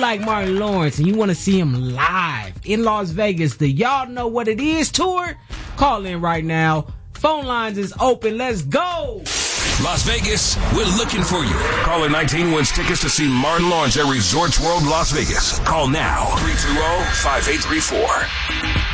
like Martin Lawrence and you want to see him live in Las Vegas, the Y'all Know What It Is tour, call in right now. Phone lines is open. Let's go. Las Vegas, we're looking for you. Caller 19 wins tickets to see Martin Lawrence at Resorts World Las Vegas. Call now. 320-5834.